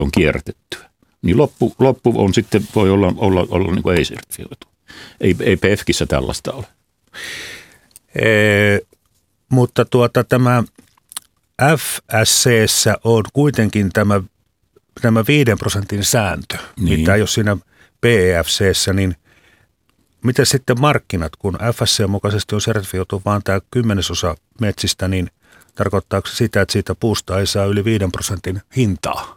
on kierrätettyä. Niin loppu on sitten, voi olla niin kuin ei-sertifioitu. Ei PEFKissä tällaista ole. Mutta tämä FSC:ssä on kuitenkin tämä 5% sääntö, niin. Mitä jos siinä PEFC:ssä, niin miten sitten markkinat, kun FSC mukaisesti on sertifioitu vaan tämä 10% metsistä, niin tarkoittaako se sitä, että siitä puusta ei saa yli 5% hintaa?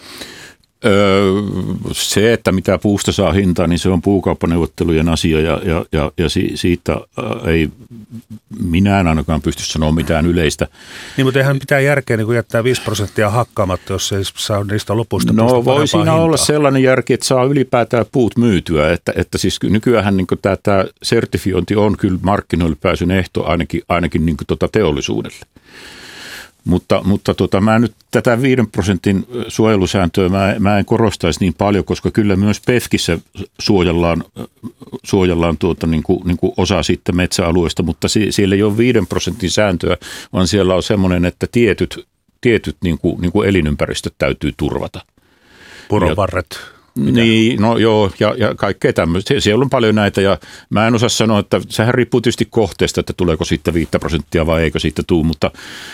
Se, että mitä puusta saa hintaa, niin se on puukauppaneuvottelujen asia ja siitä ei minä en ainakaan pysty sanoa mitään yleistä. Niin, mutta eihän mitään järkeä niin jättää 5% hakkaamatta, jos ei saa niistä lopuista puusta parempaa voi siinä hintaa. olla sellainen järki, että saa ylipäätään puut myytyä, että siis nykyäänhän niin tämä sertifiointi on kyllä markkinoille pääsyn ehto ainakin niin teollisuudelle. Mutta mä nyt tätä 5% suojelusääntöä mä en korostaisi niin paljon, koska kyllä myös PEFKissä suojellaan niin kuin osa sitten metsäalueesta, mutta siellä ei ole 5% sääntöä, vaan siellä on semmoinen, että tietyt niin kuin elinympäristöt täytyy turvata. Puronvarret. Niin, no joo, ja kaikkea tämmöistä. Siellä on paljon näitä, ja mä en osaa sanoa, että sehän riippuu tietysti kohteesta, että tuleeko siitä 5% vai eikö siitä tule, mutta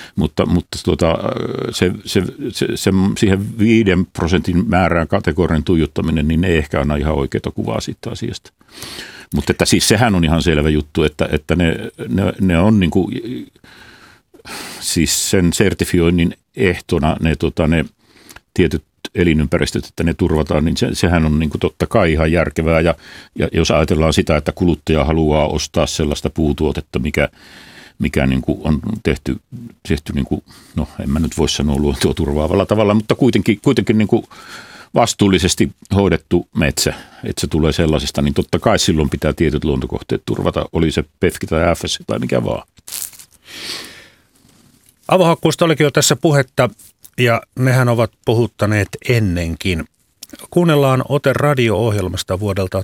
siihen 5% määrään kategorian tuijottaminen, niin ei ehkä anna ihan oikeaa kuvaa siitä asiasta. Mutta että siis sehän on ihan selvä juttu, että ne on niin kuin, siis sen sertifioinnin ehtona ne tietyt elinympäristöt, että ne turvataan, niin sehän on niin kuin totta kai ihan järkevää. Ja jos ajatellaan sitä, että kuluttaja haluaa ostaa sellaista puutuotetta, mikä niin kuin on tehty niin kuin, no en mä nyt voi sanoa luontoa turvaavalla tavalla, mutta kuitenkin niin kuin vastuullisesti hoidettu metsä, että se tulee sellaisesta, niin totta kai silloin pitää tietyt luontokohteet turvata, oli se PEFK tai FS tai mikä vaan. Avohakkuusta olikin jo tässä puhetta. Ja nehän ovat puhuttaneet ennenkin. Kuunnellaan ote radio-ohjelmasta vuodelta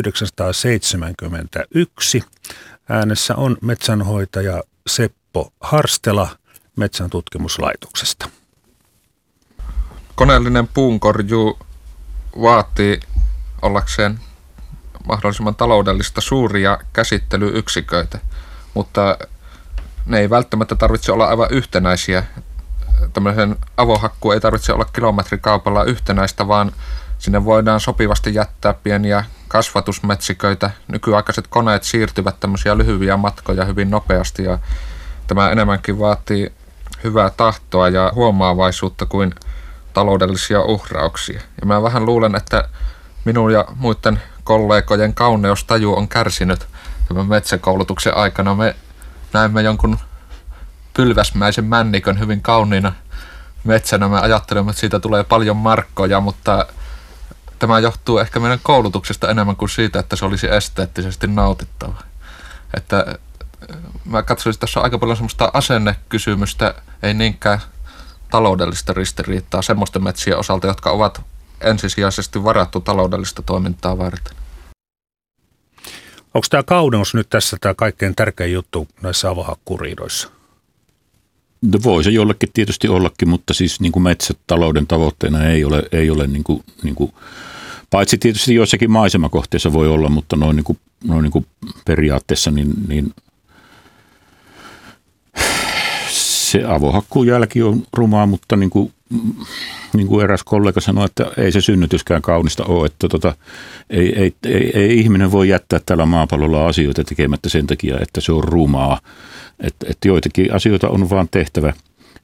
1971. Äänessä on metsänhoitaja Seppo Harstela Metsän tutkimuslaitoksesta. Koneellinen puunkorjuu vaatii ollakseen mahdollisimman taloudellista suuria käsittelyyksiköitä, mutta ne ei välttämättä tarvitse olla aivan yhtenäisiä. Tämmöisen avohakku ei tarvitse olla kilometrikaupalla yhtenäistä, vaan sinne voidaan sopivasti jättää pieniä kasvatusmetsiköitä. Nykyaikaiset koneet siirtyvät tämmöisiä lyhyviä matkoja hyvin nopeasti ja tämä enemmänkin vaatii hyvää tahtoa ja huomaavaisuutta kuin taloudellisia uhrauksia. Ja mä vähän luulen, että minun ja muiden kollegojen kauneustaju on kärsinyt tämän metsäkoulutuksen aikana. Me näemme jonkun pylväsmäisen männikön hyvin kauniina metsänä. Me ajattelemme, että siitä tulee paljon markkoja, mutta tämä johtuu ehkä meidän koulutuksesta enemmän kuin siitä, että se olisi esteettisesti nautittava. Että mä katsoisin, että tässä on aika paljon semmoista asennekysymystä, ei niinkään taloudellista ristiriitaa semmoisten metsien osalta, jotka ovat ensisijaisesti varattu taloudellista toimintaa varten. Onko tämä kauneus nyt tässä tämä kaikkein tärkein juttu näissä avohakkuriidoissa? No voi se jollekin tietysti ollakin, mutta siis niin kuin metsätalouden tavoitteena ei ole niin kuin, paitsi tietysti joissakin maisemakohteissa voi olla, mutta noin niin kuin periaatteessa niin se avohakkuun jälki on rumaa, mutta niin kuin eräs kollega sanoi, että ei se synnytyskään kaunista ole, että ei ihminen voi jättää täällä maapallolla asioita tekemättä sen takia, että se on rumaa. Että joitakin asioita on vaan tehtävä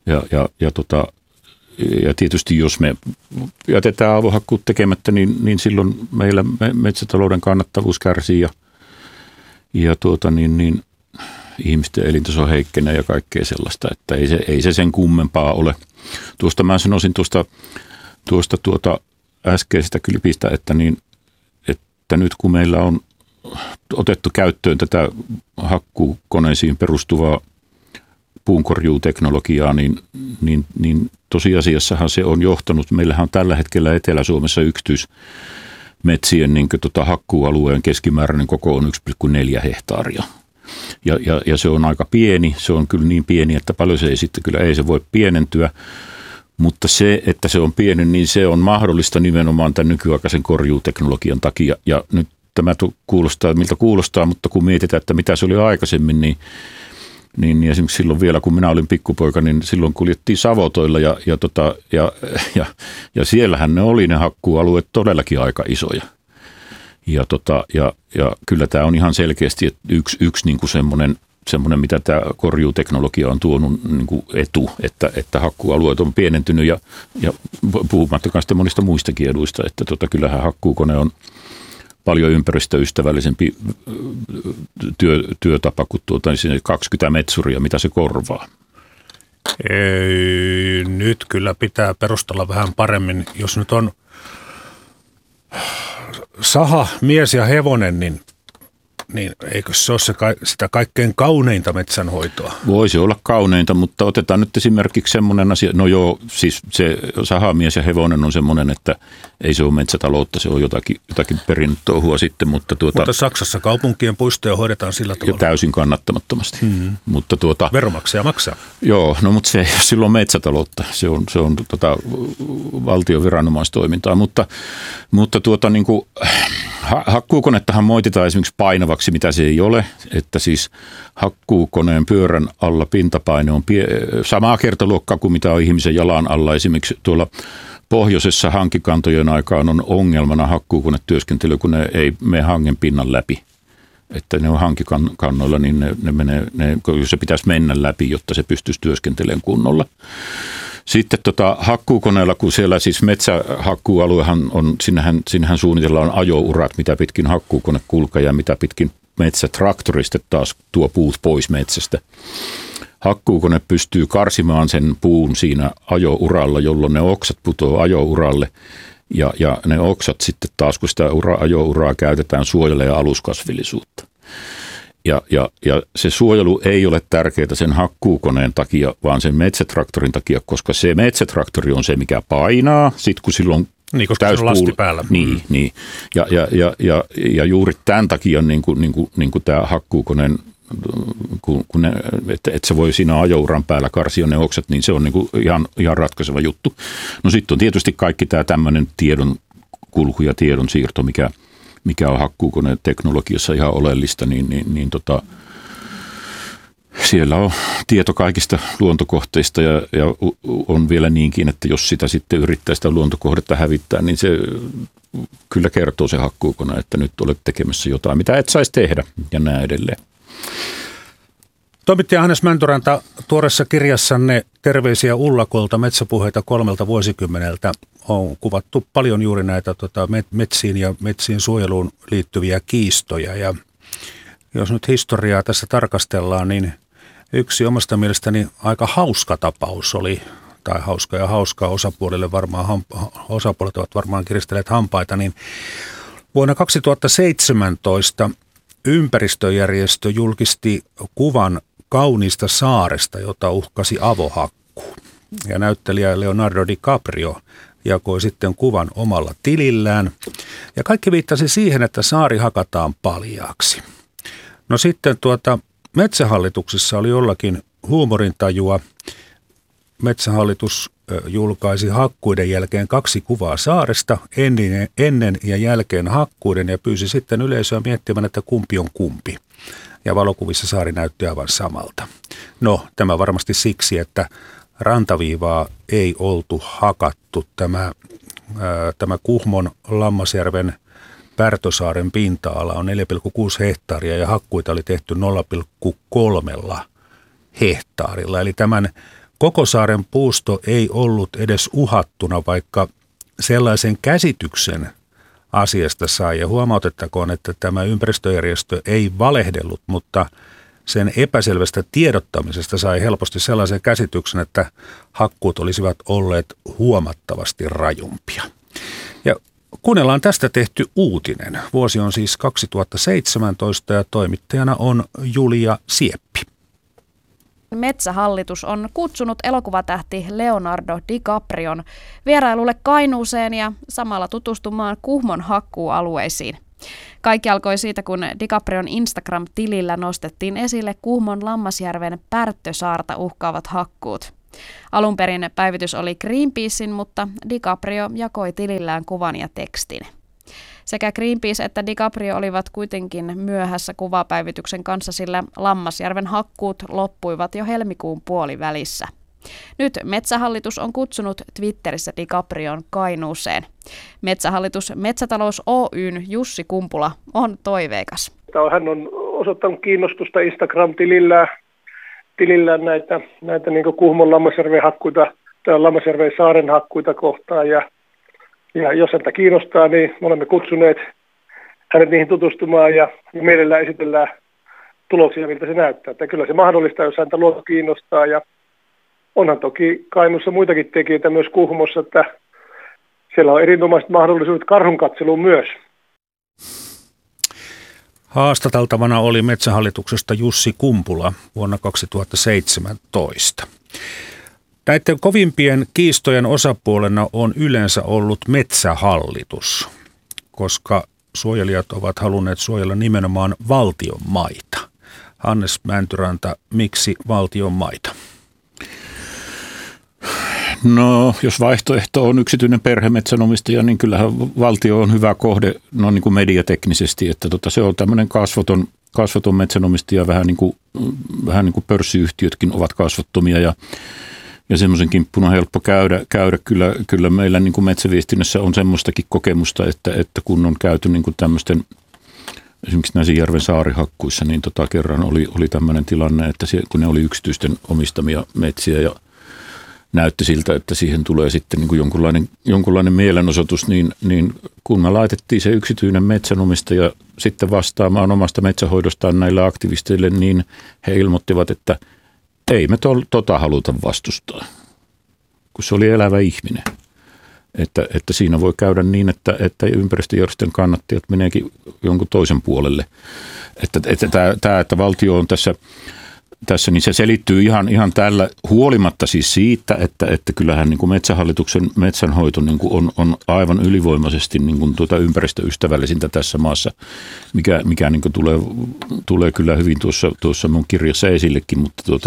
ja tietysti jos me jätetään avohakkuut tekemättä, niin silloin meillä metsätalouden kannattavuus kärsii ja ihmisten elintaso heikkenee ja kaikkea sellaista, että ei se sen kummempaa ole. Tuosta mä sanoisin tuosta äskeisestä klipistä, että nyt kun meillä on otettu käyttöön tätä hakkuukoneisiin perustuvaa puunkorjuuteknologiaa, niin tosiasiassahan se on johtanut, meillähän on tällä hetkellä Etelä-Suomessa yksityismetsien hakkuualueen keskimääräinen koko on 1,4 hehtaaria. Ja se on aika pieni, se on kyllä niin pieni, että paljon se ei sitten kyllä ei se voi pienentyä, Mutta se, että se on pieni, niin se on mahdollista nimenomaan tämän nykyaikaisen korjuuteknologian takia. Ja nyt tämä kuulostaa, miltä kuulostaa, mutta kun mietitään, että mitä se oli aikaisemmin, niin esimerkiksi silloin vielä, kun minä olin pikkupoika, niin silloin kuljettiin savotoilla ja siellähän ne oli ne hakkuualueet todellakin aika isoja. Ja kyllä tämä on ihan selkeästi yksi niin kuin semmoinen, mitä tämä korjuuteknologia on tuonut niin kuin etu, että hakkuualueet on pienentynyt ja puhumattakaan sitten monista muistakin eduista, että kyllähän hakkuukone on paljon ympäristöystävällisempi työtapa kuin 20 metsuria, mitä se korvaa. Nyt kyllä pitää perustella vähän paremmin. Jos nyt on saha, mies ja hevonen, niin eikö se ole sitä kaikkein kauneinta metsänhoitoa? Voisi olla kauneinta, mutta otetaan nyt esimerkiksi semmoinen asia. No joo, siis se sahamies ja hevonen on semmoinen, että ei se ole metsätaloutta, se on jotakin perinnetouhua sitten. Mutta Saksassa kaupunkien puistoja hoidetaan sillä tavalla. Täysin kannattamattomasti. Mm-hmm. Mutta veronmaksaja maksaa. Joo, no mutta se ei ole silloin metsätaloutta, se on valtion viranomaistoimintaa, mutta niin kuin hakkuukonettahan moititaan esimerkiksi painavaksi, mitä se ei ole, että siis hakkuukoneen pyörän alla pintapaine on samaa kertaluokkaa kuin mitä on ihmisen jalan alla. Esimerkiksi tuolla pohjoisessa hankikantojen aikaan on ongelmana hakkuukonetyöskentely, kun ne ei mene hangen pinnan läpi. Että ne on hankikannoilla, niin se pitäisi mennä läpi, jotta se pystyisi työskentelemään kunnolla. Sitten hakkuukoneella, kun siellä siis metsähakkuualuehan on, sinnehän suunnitellaan ajourat, mitä pitkin hakkuukone kulkee ja mitä pitkin metsätraktorista taas tuo puut pois metsästä. Hakkuukone pystyy karsimaan sen puun siinä ajouralla, jolloin ne oksat putoaa ajouralle ja ne oksat sitten taas, kun sitä ajouraa käytetään, suojelee aluskasvillisuutta. Ja se suojelu ei ole tärkeää sen hakkuukoneen takia, vaan sen metsätraktorin takia, koska se metsätraktori on se, mikä painaa, sitten kun silloin koska se on lasti päällä. Niin. Ja juuri tämän takia niin kuin tämä hakkuukoneen, että se voi siinä ajouran päällä karsia ne oksat, niin se on niin kuin ihan ratkaiseva juttu. No sitten on tietysti kaikki tämä tämmöinen tiedon kulku ja tiedon siirto, mikä on hakkuukoneen teknologiassa ihan oleellista, niin siellä on tieto kaikista luontokohteista ja on vielä niinkin, että jos sitä sitten yrittää sitä luontokohdetta hävittää, niin se kyllä kertoo se hakkuukone, että nyt olet tekemässä jotain, mitä et saisi tehdä ja näin edelleen. Toimittaja Hannes Mäntyranta, tuoreessa kirjassanne Terveisiä Ullakolta, metsäpuheita 3 vuosikymmeneltä on kuvattu paljon juuri näitä metsiin ja metsiin suojeluun liittyviä kiistoja. Ja jos nyt historiaa tässä tarkastellaan, niin yksi omasta mielestäni aika hauska tapaus oli, tai hauskaa osapuolille varmaan, osapuolet ovat varmaan kiristelleet hampaita, niin vuonna 2017 ympäristöjärjestö julkisti kuvan kauniista saaresta, jota uhkasi avohakkuu. Ja näyttelijä Leonardo DiCaprio jakoi sitten kuvan omalla tilillään. Ja kaikki viittasi siihen, että saari hakataan paljaaksi. No sitten Metsähallituksessa oli jollakin huumorintajua. Metsähallitus julkaisi hakkuiden jälkeen 2 kuvaa saaresta, ennen ja jälkeen hakkuiden, ja pyysi sitten yleisöä miettimään, että kumpi on kumpi. Ja valokuvissa saari näytti aivan samalta. No, tämä varmasti siksi, että rantaviivaa ei oltu hakattu. Tämä Kuhmon Lammasjärven Pärtösaaren pinta-ala on 4,6 hehtaaria ja hakkuita oli tehty 0,3 hehtaarilla. Eli tämän koko saaren puusto ei ollut edes uhattuna, vaikka sellaisen käsityksen asiasta sai. Ja huomautettakoon, että tämä ympäristöjärjestö ei valehdellut, mutta sen epäselvästä tiedottamisesta sai helposti sellaisen käsityksen, että hakkuut olisivat olleet huomattavasti rajumpia. Ja kuunnellaan tästä tehty uutinen. Vuosi on siis 2017 ja toimittajana on Julia Sieppi. Metsähallitus on kutsunut elokuvatähti Leonardo DiCaprion vierailulle Kainuuseen ja samalla tutustumaan Kuhmon hakkuualueisiin. Kaikki alkoi siitä, kun DiCaprion Instagram-tilillä nostettiin esille Kuhmon Lammasjärven Pärttösaarta uhkaavat hakkuut. Alun perin päivitys oli Greenpeacein, mutta DiCaprio jakoi tilillään kuvan ja tekstin. Sekä Greenpeace että DiCaprio olivat kuitenkin myöhässä kuvapäivityksen kanssa, sillä Lammasjärven hakkuut loppuivat jo helmikuun puolivälissä. Nyt Metsähallitus on kutsunut Twitterissä DiCaprion Kainuuseen. Metsähallitus Metsätalous Oyn Jussi Kumpula on toiveikas. Hän on osoittanut kiinnostusta Instagram-tilillään näitä niin kuin Kuhmon Lammasjärven hakkuita tai Lammasjärven saaren hakkuita kohtaan. Ja jos häntä kiinnostaa, niin me olemme kutsuneet hänet niihin tutustumaan ja mielellään esitellään tuloksia, miltä se näyttää. Että kyllä se mahdollista, jos häntä luonto kiinnostaa. Ja onhan toki Kainuussa muitakin tekijöitä myös Kuhmossa, että siellä on erinomaiset mahdollisuudet karhunkatseluun myös. Haastateltavana oli Metsähallituksesta Jussi Kumpula vuonna 2017. Näiden kovimpien kiistojen osapuolena on yleensä ollut Metsähallitus, koska suojelijat ovat halunneet suojella nimenomaan valtion maita. Hannes Mäntyranta, miksi valtion maita? No, jos vaihtoehto on yksityinen perhemetsänomistaja, niin kyllähän valtio on hyvä kohde niin kuin mediateknisesti, että se on tämmöinen kasvoton metsänomistaja, vähän niin kuin pörssiyhtiötkin ovat kasvottomia ja semmoisen kimppuun on helppo käydä. Kyllä meillä niin kuin metsäviestinnässä on semmoistakin kokemusta, että kun on käyty niin kuin tämmöisten esimerkiksi näissä järven saarihakkuissa, niin kerran oli tämmöinen tilanne, että kun ne oli yksityisten omistamia metsiä ja näytti siltä, että siihen tulee sitten niin kuin jonkunlainen mielenosoitus, niin kun me laitettiin se yksityinen metsänomistaja sitten vastaamaan omasta metsähoidostaan näille aktivisteille, niin he ilmoittivat, että ei me haluta vastustaa, kun se oli elävä ihminen. Että siinä voi käydä niin, että ympäristöjärjestön kannattajat meneekin jonkun toisen puolelle. Että valtio on tässä, niin se selittyy ihan tällä huolimatta siis siitä, että kyllähän niin kuin Metsähallituksen metsänhoito niin kuin on aivan ylivoimaisesti niin kuin ympäristöystävällisintä tässä maassa, mikä niin kuin tulee kyllä hyvin tuossa mun kirjassa esillekin,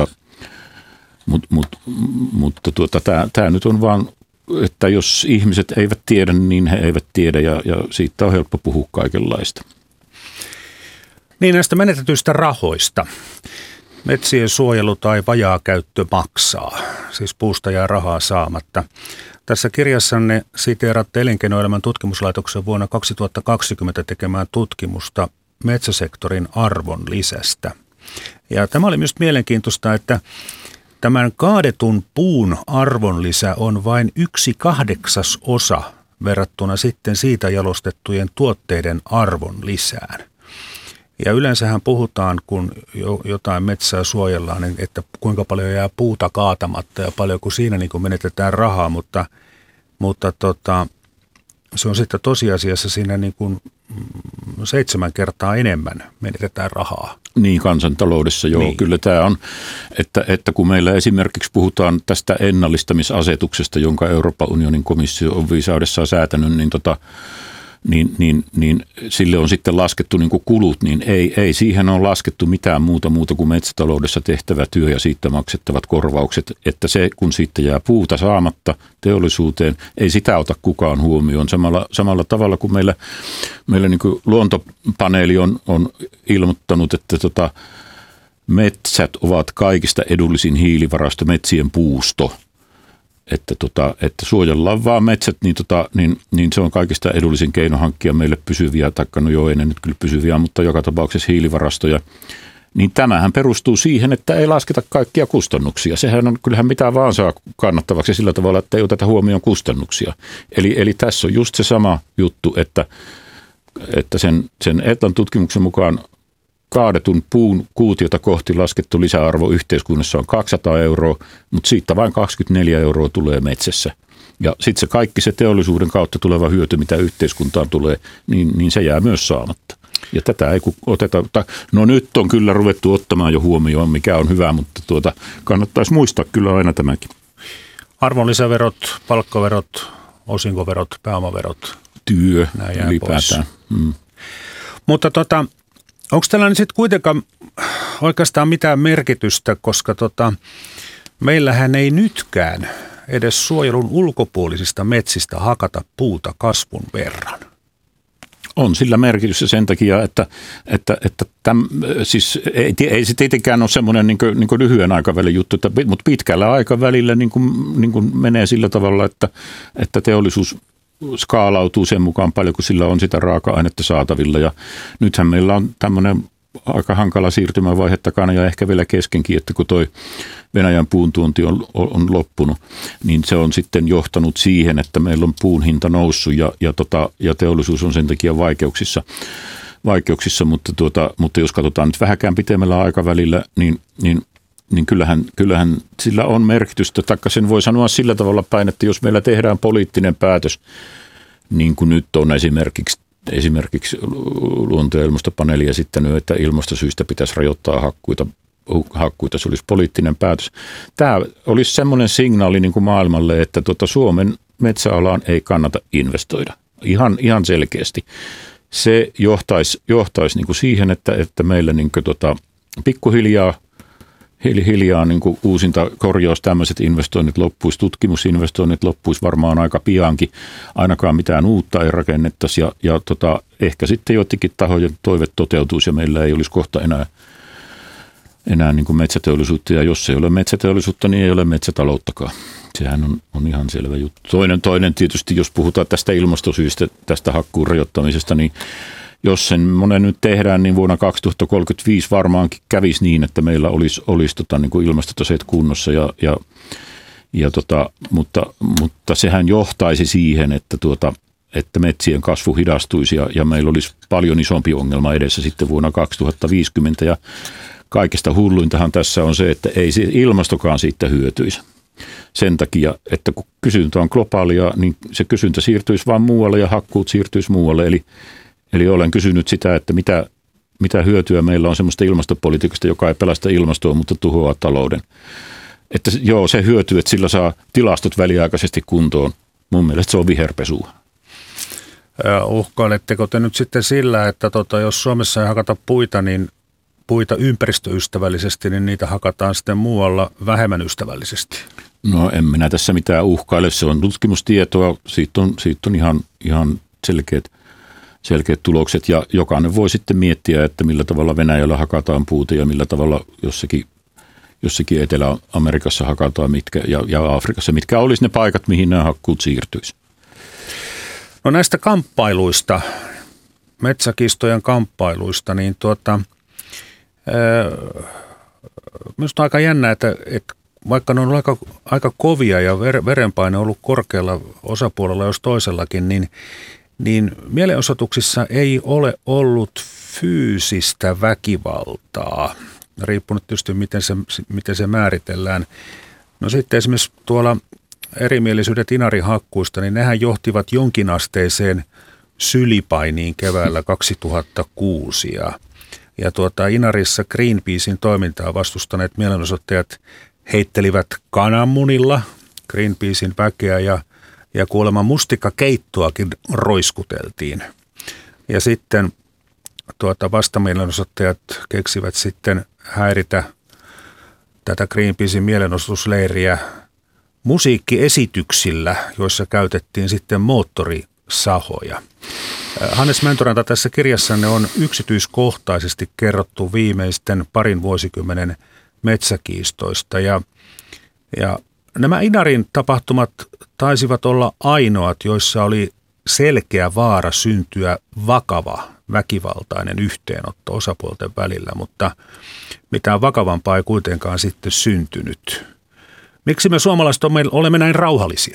mutta tämä nyt on vaan, että jos ihmiset eivät tiedä, niin he eivät tiedä ja siitä on helppo puhua kaikenlaista. Niin näistä menetetyistä rahoista. Metsien suojelu tai vajaakäyttö maksaa, siis puusta jää rahaa saamatta. Tässä kirjassanne siteeratte Elinkeinoelämän tutkimuslaitoksen vuonna 2020 tekemään tutkimusta metsäsektorin arvonlisästä. Ja tämä oli myös mielenkiintoista, että tämän kaadetun puun arvonlisä on vain 1/8 verrattuna sitten siitä jalostettujen tuotteiden arvonlisään. Ja yleensähän puhutaan, kun jotain metsää suojellaan, niin että kuinka paljon jää puuta kaatamatta ja paljonko siinä niin kuin menetetään rahaa, mutta se on sitten tosiasiassa siinä niin kuin 7 kertaa enemmän menetetään rahaa. Niin, kansantaloudessa joo. Niin. Kyllä tämä on, että kun meillä esimerkiksi puhutaan tästä ennallistamisasetuksesta, jonka Euroopan unionin komissio on viisaudessaan säätänyt, niin sille on sitten laskettu niin kuin kulut, niin ei siihen ole laskettu mitään muuta kuin metsätaloudessa tehtävä työ ja siitä maksettavat korvaukset, että se kun siitä jää puuta saamatta teollisuuteen, ei sitä ota kukaan huomioon. Samalla tavalla kuin meillä niin kuin luontopaneeli on ilmoittanut, että metsät ovat kaikista edullisin hiilivarasto, metsien puusto. Että suojellaan vaan metsät, niin se on kaikista edullisin keino hankkia meille pysyviä, taikka no joo, ei ne nyt kyllä pysyviä, mutta joka tapauksessa hiilivarastoja. Niin tämähän perustuu siihen, että ei lasketa kaikkia kustannuksia. Sehän on, kyllähän mitä vaan saa kannattavaksi sillä tavalla, että ei oteta huomioon kustannuksia. Eli tässä on just se sama juttu, että sen Etlan tutkimuksen mukaan kaadetun puun kuutiota kohti laskettu lisäarvo yhteiskunnassa on 200 €, mutta siitä vain 24 € tulee metsässä. Ja sitten se kaikki se teollisuuden kautta tuleva hyöty, mitä yhteiskuntaan tulee, niin se jää myös saamatta. Ja tätä ei oteta, no nyt on kyllä ruvettu ottamaan jo huomioon, mikä on hyvä, mutta kannattaisi muistaa kyllä aina tämäkin. Arvonlisäverot, palkkaverot, osinkoverot, pääomaverot. Työ ylipäätään. Mutta onko tällä nyt sitten kuitenkaan oikeastaan mitään merkitystä, koska Meillähän ei nytkään edes suojelun ulkopuolisista metsistä hakata puuta kasvun verran. On sillä merkitystä sen takia, että siis ei se tietenkään ole semmoinen niin kuin lyhyen aikavälin juttu, mutta pitkällä aikavälillä niin kuin menee sillä tavalla, että teollisuus skaalautuu sen mukaan paljon, kun sillä on sitä raaka-ainetta saatavilla. Ja nythän meillä on tämmöinen aika hankala siirtymävaihe takana ja ehkä vielä keskenkin, että kun toi Venäjän puun tuonti on loppunut, niin se on sitten johtanut siihen, että meillä on puun hinta noussut ja teollisuus on sen takia vaikeuksissa, mutta jos katsotaan nyt vähäkään pitemmällä aikavälillä, niin kyllähän sillä on merkitystä, taikka sen voi sanoa sillä tavalla päin, että jos meillä tehdään poliittinen päätös, niin kuin nyt on esimerkiksi luonto- ja ilmastopaneeli esittänyt, että ilmastosyistä pitäisi rajoittaa hakkuita, se olisi poliittinen päätös. Tämä olisi semmoinen signaali niin kuin maailmalle, että Suomen metsäalaan ei kannata investoida. Ihan selkeästi. Se johtaisi niin kuin siihen, että meillä niin kuin pikkuhiljaa niin kuin uusinta korjaus, tämmöiset investoinnit loppuisi, tutkimusinvestoinnit loppuisi varmaan aika piankin, ainakaan mitään uutta ei rakennettaisi ja ehkä sitten joidenkin tahojen toive toteutuisi ja meillä ei olisi kohta enää niin kuin metsäteollisuutta ja jos ei ole metsäteollisuutta, niin ei ole metsätalouttakaan. Sehän on ihan selvä juttu. Toinen tietysti, jos puhutaan tästä ilmastosyistä, tästä hakkuun rajoittamisesta, niin jos sen monen nyt tehdään, niin vuonna 2035 varmaankin kävisi niin, että meillä olisi niin kuin ilmastotaseet kunnossa, mutta sehän johtaisi siihen, että metsien kasvu hidastuisi ja meillä olisi paljon isompi ongelma edessä sitten vuonna 2050. Ja kaikista hulluintahan tässä on se, että ei se ilmastokaan siitä hyötyisi. Sen takia, että kun kysyntä on globaalia, niin se kysyntä siirtyisi vaan muualle ja hakkuut siirtyisi muualle. Eli olen kysynyt sitä, että mitä hyötyä meillä on semmoista ilmastopolitiikasta, joka ei pelasta ilmastoa, mutta tuhoaa talouden. Että joo, se hyötyy, että sillä saa tilastot väliaikaisesti kuntoon. Mun mielestä se on viherpesua. Uhkailetteko te nyt sitten sillä, että jos Suomessa ei hakata puita, niin puita ympäristöystävällisesti, niin niitä hakataan sitten muualla vähemmän ystävällisesti? No en minä tässä mitään uhkaile. Se on tutkimustietoa. Siitä on ihan selkeät tulokset ja jokainen voi sitten miettiä, että millä tavalla Venäjällä hakataan puuta ja millä tavalla jossakin Etelä-Amerikassa hakataan ja Afrikassa, mitkä olisi ne paikat, mihin nämä hakkuut siirtyisi. No näistä kamppailuista, metsäkistojen kamppailuista, niin minusta on aika jännä, että vaikka ne on ollut aika kovia ja verenpaine on ollut korkealla osapuolella jos toisellakin, niin mielenosoituksissa ei ole ollut fyysistä väkivaltaa, riippunut tietysti miten se määritellään. No sitten esimerkiksi tuolla erimielisyydet inarihakkuista, niin nehän johtivat jonkinasteiseen sylipainiin keväällä 2006 ja Inarissa Greenpeacein toimintaa vastustaneet mielenosoittajat heittelivät kananmunilla Greenpeacein väkeä ja kuulemma mustikkakeittoakin roiskuteltiin. Ja sitten vastamielenosoittajat keksivät sitten häiritä tätä Greenpeacein mielenosoitusleiriä musiikkiesityksillä, joissa käytettiin sitten moottorisahoja. Hannes Mäntyranta, tässä kirjassanne on yksityiskohtaisesti kerrottu viimeisten parin vuosikymmenen metsäkiistoista ja nämä Inarin tapahtumat taisivat olla ainoat, joissa oli selkeä vaara syntyä vakava väkivaltainen yhteenotto osapuolten välillä, mutta mitään vakavampaa ei kuitenkaan sitten syntynyt. Miksi me suomalaiset olemme näin rauhallisia?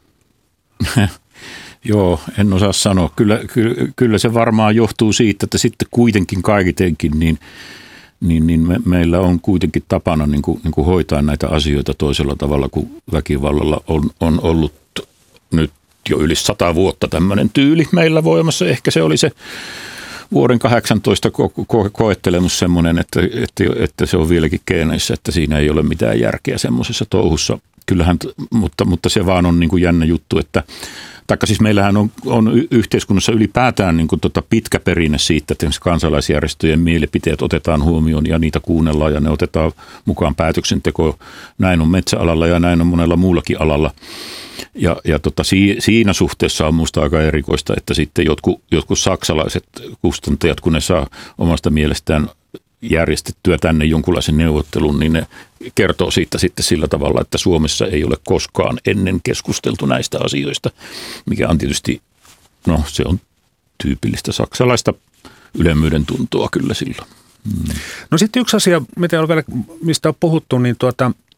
Joo, en osaa sanoa. Kyllä se varmaan johtuu siitä, että sitten kuitenkin kaikitenkin niin meillä on kuitenkin tapana niin kuin hoitaa näitä asioita toisella tavalla kuin väkivallalla on ollut nyt jo yli 100 vuotta tämmöinen tyyli meillä voimassa. Ehkä se oli se vuoden 18 koettelemus semmoinen, että se on vieläkin geeneissä, että siinä ei ole mitään järkeä semmoisessa touhussa. Kyllähän, mutta se vaan on niin kuin jännä juttu, että taikka siis meillähän on yhteiskunnassa ylipäätään niin kuin pitkä perinne siitä, että kansalaisjärjestöjen mielipiteet otetaan huomioon ja niitä kuunnellaan ja ne otetaan mukaan päätöksentekoon. Näin on metsäalalla ja näin on monella muullakin alalla. Ja siinä suhteessa on minusta aika erikoista, että sitten jotkut saksalaiset kustantajat, kun ne saa omasta mielestään järjestettyä tänne jonkunlaisen neuvottelun, niin ne kertoo siitä sitten sillä tavalla, että Suomessa ei ole koskaan ennen keskusteltu näistä asioista, mikä on tietysti, no se on tyypillistä saksalaista ylemmyyden tuntoa kyllä silloin. No sitten yksi asia, mistä on puhuttu, niin